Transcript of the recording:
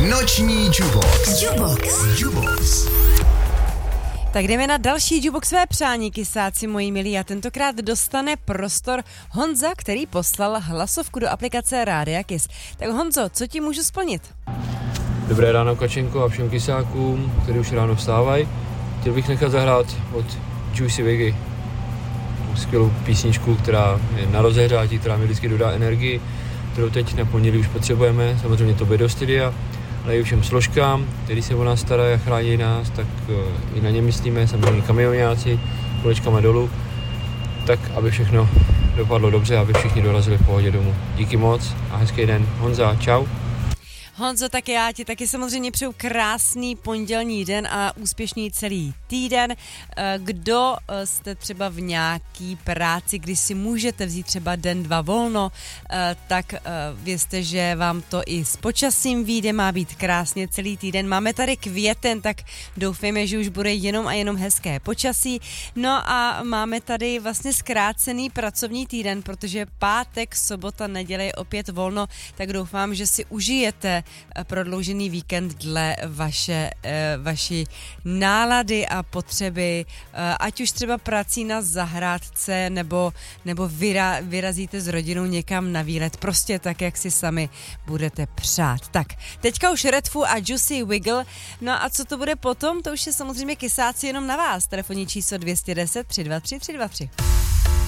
Noční Jubox. Tak jdeme na další Juboxové přání, kysáci moji milí, a tentokrát dostane prostor Honza, který poslal hlasovku do aplikace Rádia Kiss. Tak Honzo, co ti můžu splnit? Dobré ráno Kačenko a všem kysákům, kteří už ráno vstávají. Chtěl bych nechat zahrát od Juicy Wiggy skvělou písničku, která je na rozehřátí, která mi vždycky dodá energii, kterou teď na pondělí už potřebujeme, samozřejmě tobě do studia, ale i všem složkám, který se o nás starají a chrání nás, tak i na ně myslíme, samozřejmě kamionáci, kolečkama dolů, tak aby všechno dopadlo dobře, aby všichni dorazili v pohodě domů. Díky moc a hezký den. Honza, čau. Honzo, tak já ti taky samozřejmě přeju krásný pondělní den a úspěšný celý týden. Kdo jste třeba v nějaký práci, kdy si můžete vzít třeba den, dva volno, tak vězte, že vám to i s počasím vyjde, má být krásně celý týden. Máme tady květen, tak doufejme, že už bude jenom a jenom hezké počasí. No a máme tady vlastně zkrácený pracovní týden, protože pátek, sobota, neděle je opět volno, tak doufám, že si užijete prodloužený víkend dle vaší nálady a potřeby, ať už třeba prací na zahrádce nebo vyrazíte s rodinou někam na výlet, prostě tak, jak si sami budete přát. Tak, teďka už Red Foo a Juicy Wiggle, no a co to bude potom, to už je samozřejmě kysáci jenom na vás. Telefonní číslo 210 323 323.